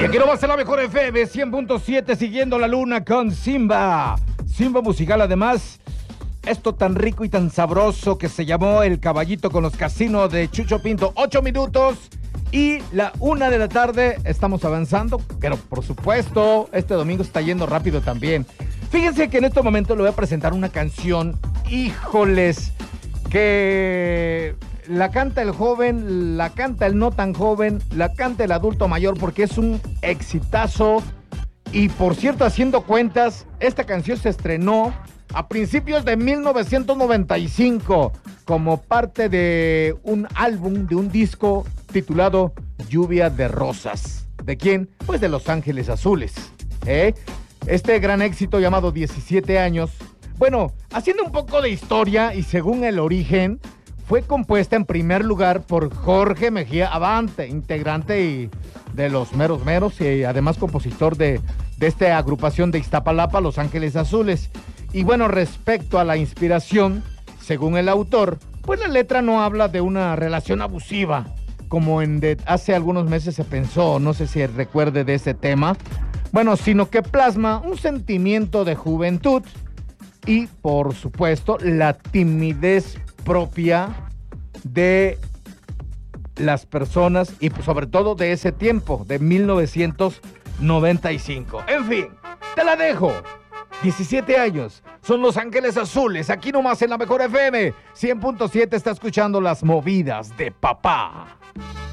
Y aquí no va a ser la mejor FM 100.7, siguiendo la luna con Simba. Simba musical, además, esto tan rico y tan sabroso que se llamó El Caballito con los Casinos de Chucho Pinto. 8 minutos y la 1 de la tarde. Estamos avanzando, pero por supuesto, este domingo está yendo rápido también. Fíjense que en este momento le voy a presentar una canción, híjoles, que la canta el joven, la canta el no tan joven, la canta el adulto mayor, porque es un exitazo. Y por cierto, haciendo cuentas, esta canción se estrenó a principios de 1995 como parte de un álbum, de un disco titulado Lluvia de Rosas. ¿De quién? Pues de Los Ángeles Azules. Este gran éxito llamado 17 años. Bueno, haciendo un poco de historia y según el origen, fue compuesta en primer lugar por Jorge Mejía Abante, integrante de los Meros Meros y además compositor de esta agrupación de Iztapalapa, Los Ángeles Azules. Y bueno, respecto a la inspiración, según el autor, pues la letra no habla de una relación abusiva, como hace algunos meses se pensó, no sé si recuerde de ese tema, bueno, sino que plasma un sentimiento de juventud y, por supuesto, la timidez propia de las personas y sobre todo de ese tiempo, de 1995. En fin, te la dejo. 17 años, son Los Ángeles Azules, aquí nomás en la mejor FM 100.7 está escuchando las movidas de papá.